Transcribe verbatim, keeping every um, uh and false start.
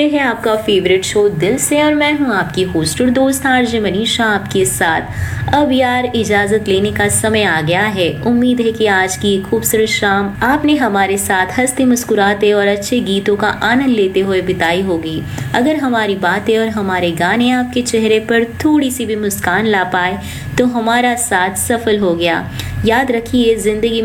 ये है आपका फेवरेट शो दिल से और मैं हूँ आपकी होस्ट और दोस्त आरजे मनीषा आपके साथ। अब यार इजाज़त लेने का समय आ गया है। उम्मीद है कि आज की खूबसूरत शाम आपने हमारे साथ हंसते मुस्कुराते और अच्छे गीतों का आनंद लेते हुए बिताई होगी। अगर हमारी बातें और हमारे गाने आपके चेहरे पर थोड़ी सी भी मुस्कान ला पाए तो हमारा साथ सफल हो गया। याद रखिए, जिंदगी